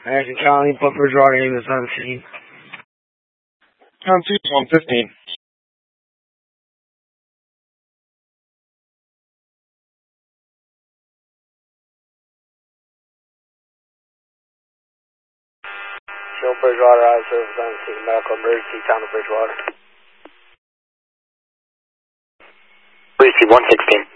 American Colony, but Bridgewater ambulance on scene. Count 115. Show Bridgewater out of service on scene, medical emergency, town of Bridgewater. Emergency 116.